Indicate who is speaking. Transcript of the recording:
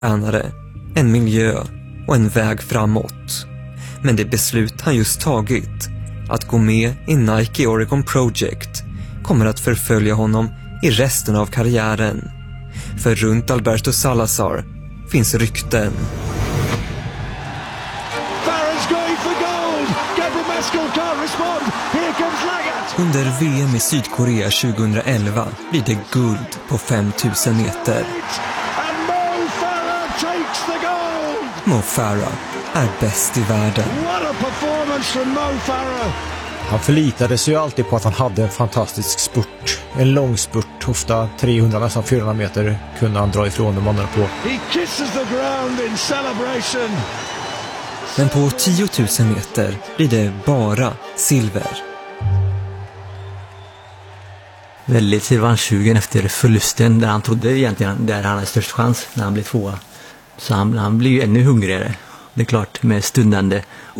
Speaker 1: tränare, en miljö och en väg framåt. Men det beslut han just tagit, att gå med i Nike Oregon Project, kommer att förfölja honom i resten av karriären. För runt Alberto Salazar finns rykten. Under VM i Sydkorea 2011 blir det guld på 5000 meter. Mo Farah är bäst i världen.
Speaker 2: Han förlitade sig ju alltid på att han hade en fantastisk spurt. En lång spurt, ofta 300, nästan 400 meter kunde han dra ifrån de andra på.
Speaker 1: Men på 10 000 meter blir det bara silver.
Speaker 3: Väldigt revanschsugen efter förlusten där han trodde egentligen där han hade störst chans när han blev tvåa. Så han blir ju ännu hungrigare. Det är klart med stundande